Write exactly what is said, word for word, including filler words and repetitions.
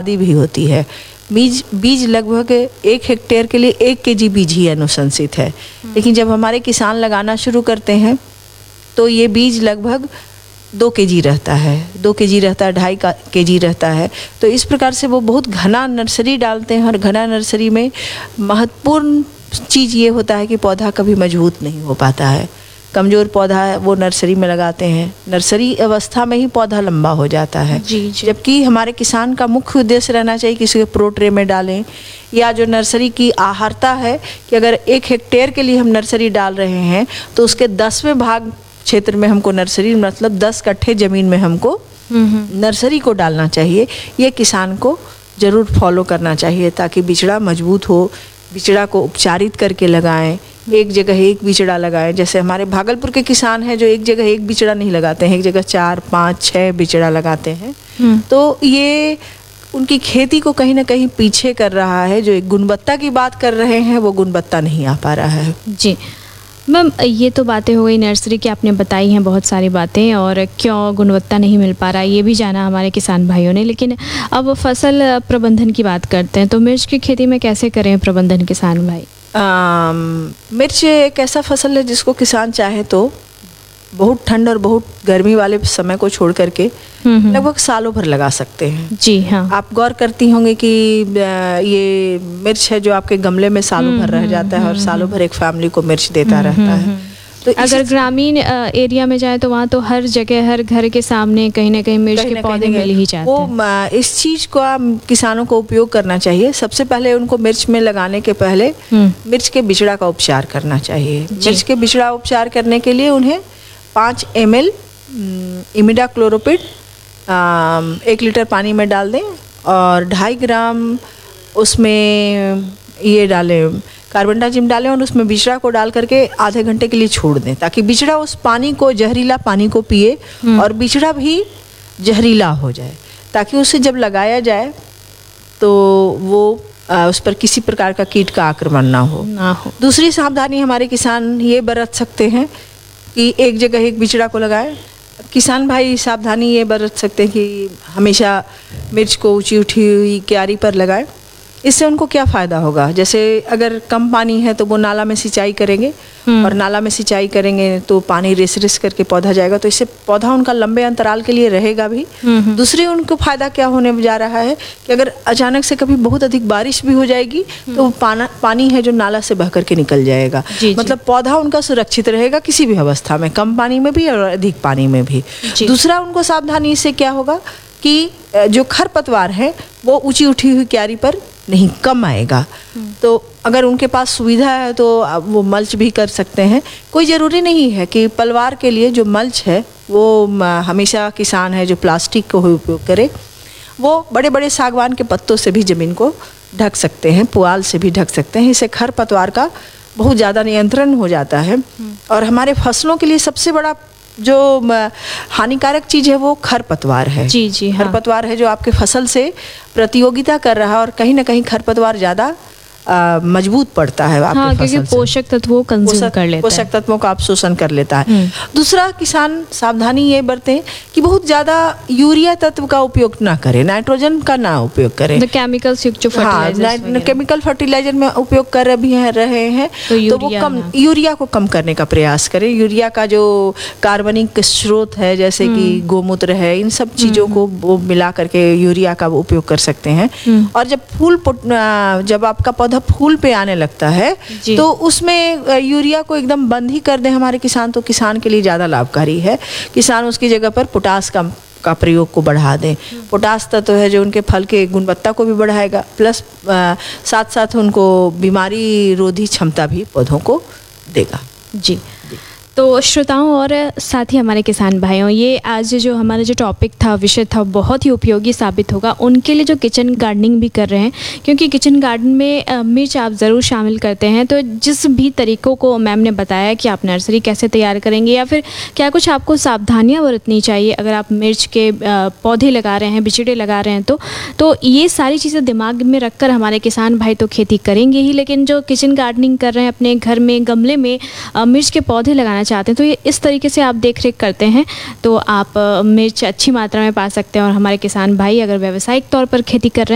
आबादी भी होती है। बीज बीज लगभग एक हेक्टेयर के लिए एक केजी बीज ही अनुशंसित है, लेकिन जब हमारे किसान लगाना शुरू करते हैं तो ये बीज लगभग दो केजी रहता है, दो केजी रहता है, ढाई का केजी रहता है। तो इस प्रकार से वो बहुत घना नर्सरी डालते हैं, और घना नर्सरी में महत्वपूर्ण चीज़ ये होता है कि पौधा कभी मजबूत नहीं हो पाता है। कमज़ोर पौधा है वो नर्सरी में लगाते हैं, नर्सरी अवस्था में ही पौधा लंबा हो जाता है। जी, जी। जबकि हमारे किसान का मुख्य उद्देश्य रहना चाहिए कि इसे प्रो ट्रे में डालें, या जो नर्सरी की आहारता है कि अगर एक हेक्टेयर के लिए हम नर्सरी डाल रहे हैं तो उसके दसवें भाग क्षेत्र में हमको नर्सरी, मतलब दस कट्ठे ज़मीन में हमको नर्सरी को डालना चाहिए। ये किसान को ज़रूर फॉलो करना चाहिए ताकि बिचड़ा मजबूत हो। बिचड़ा को उपचारित करके लगाएं, एक जगह एक बिचड़ा लगाएं। जैसे हमारे भागलपुर के किसान हैं जो एक जगह एक बिचड़ा नहीं लगाते हैं, एक जगह चार पाँच छः बिचड़ा लगाते हैं। तो ये उनकी खेती को कहीं ना कहीं पीछे कर रहा है। जो एक गुणवत्ता की बात कर रहे हैं वो गुणवत्ता नहीं आ पा रहा है। जी मैम, ये तो बातें हो गई नर्सरी की, आपने बताई हैं बहुत सारी बातें, और क्यों गुणवत्ता नहीं मिल पा रहा ये भी जाना हमारे किसान भाइयों ने। लेकिन अब फसल प्रबंधन की बात करते हैं, तो मिर्च की खेती में कैसे करें प्रबंधन किसान भाई? आ, मिर्च एक ऐसा फसल है जिसको किसान चाहे तो बहुत ठंड और बहुत गर्मी वाले समय को छोड़ करके लगभग सालों भर लगा सकते हैं। जी हाँ। आप गौर करती होंगे कि ये मिर्च है जो आपके गमले में सालों भर रह जाता है और सालों भर एक फैमिली को मिर्च देता रहता है। तो अगर ग्रामीण एरिया में जाए तो वहाँ तो हर जगह हर घर के सामने कहीं ना कहीं मिर्च के पौधे मिल ही जाते हैं। वो इस चीज़ को आप किसानों को उपयोग करना चाहिए। सबसे पहले उनको मिर्च में लगाने के पहले मिर्च के बिचड़ा का उपचार करना चाहिए। मिर्च के बिचड़ा उपचार करने के लिए उन्हें पाँच एम एल इमिडाक्लोरोपिड एक लीटर पानी में डाल दें, और ढाई ग्राम उसमें ये डालें, कार्बेंडाजिम डालें, और उसमें बिचड़ा को डाल करके आधे घंटे के लिए छोड़ दें ताकि बिचड़ा उस पानी को, जहरीला पानी को पिए और बिचड़ा भी जहरीला हो जाए, ताकि उसे जब लगाया जाए तो वो आ, उस पर किसी प्रकार का कीट का आक्रमण ना हो ना हो दूसरी सावधानी हमारे किसान ये बरत सकते हैं कि एक जगह एक बिचड़ा को लगाएं। किसान भाई सावधानी ये बरत सकते हैं कि हमेशा मिर्च को ऊंची उठी हुई क्यारी पर लगाएं। इससे उनको क्या फ़ायदा होगा? जैसे अगर कम पानी है तो वो नाला में सिंचाई करेंगे, और नाला में सिंचाई करेंगे तो पानी रिस रिस करके पौधा जाएगा, तो इससे पौधा उनका लंबे अंतराल के लिए रहेगा भी। दूसरी उनको फ़ायदा क्या होने जा रहा है कि अगर अचानक से कभी बहुत अधिक बारिश भी हो जाएगी तो पाना पानी है जो नाला से बह करके निकल जाएगा। जी, मतलब जी। पौधा उनका सुरक्षित रहेगा किसी भी अवस्था में, कम पानी में भी और अधिक पानी में भी। दूसरा उनको सावधानी से क्या होगा कि जो खरपतवार है वो ऊंची उठी हुई क्यारी पर नहीं, कम आएगा। तो अगर उनके पास सुविधा है तो वो मल्च भी कर सकते हैं। कोई ज़रूरी नहीं है कि पलवार के लिए जो मल्च है वो हमेशा किसान है जो प्लास्टिक को उपयोग करे, वो बड़े बड़े सागवान के पत्तों से भी ज़मीन को ढक सकते हैं, पुआल से भी ढक सकते हैं। इससे खरपतवार का बहुत ज़्यादा नियंत्रण हो जाता है। और हमारे फसलों के लिए सबसे बड़ा जो हानिकारक चीज़ है वो खरपतवार है। जी जी हाँ। खरपतवार है जो आपके फसल से प्रतियोगिता कर रहा है, और कहीं ना कहीं खरपतवार ज़्यादा आ, मजबूत पड़ता है आपके हाँ, फसल क्योंकि पोषक तत्वों को कंज्यूम कर लेता है, पोषक तत्वों का अपशोषण कर लेता है। दूसरा, किसान सावधानी ये बरतें कि बहुत ज़्यादा यूरिया तत्व का उपयोग ना करें, नाइट्रोजन का ना उपयोग करें। केमिकल्स युक्त हाँ, केमिकल फर्टिलाइजर में उपयोग कर भी हैं रहे हैं तो, तो वो कम यूरिया को कम करने का प्रयास करें। यूरिया का जो कार्बनिक स्रोत है जैसे कि गोमूत्र है, इन सब चीज़ों को वो मिला करके यूरिया का उपयोग कर सकते हैं। और जब फूल जब आपका पौधा फूल पे आने लगता है तो उसमें यूरिया को एकदम बंद ही कर दें हमारे किसान, तो किसान के लिए ज़्यादा लाभकारी है। किसान उसकी जगह पर पोटास का का प्रयोग को बढ़ा दें। पोटास तत्व है जो उनके फल के गुणवत्ता को भी बढ़ाएगा, प्लस आ, साथ साथ उनको बीमारी रोधी क्षमता भी पौधों को देगा। जी, तो श्रोताओं और साथ ही हमारे किसान भाइयों, ये आज जो हमारा जो टॉपिक था, विषय था, बहुत ही उपयोगी साबित होगा उनके लिए जो किचन गार्डनिंग भी कर रहे हैं। क्योंकि किचन गार्डन में मिर्च आप ज़रूर शामिल करते हैं, तो जिस भी तरीक़ों को मैम ने बताया कि आप नर्सरी कैसे तैयार करेंगे या फिर क्या कुछ आपको सावधानियाँ बरतनी चाहिए अगर आप मिर्च के पौधे लगा रहे हैं, बिचड़े लगा रहे हैं, तो तो ये सारी चीज़ें दिमाग में रख कर हमारे किसान भाई तो खेती करेंगे ही, लेकिन जो किचन गार्डनिंग कर रहे हैं, अपने घर में गमले में मिर्च के पौधे लगाना चाहते हैं, तो ये इस तरीके से आप देख रेख करते हैं तो आप मिर्च अच्छी मात्रा में पा सकते हैं। और हमारे किसान भाई अगर व्यावसायिक तौर पर खेती कर रहे हैं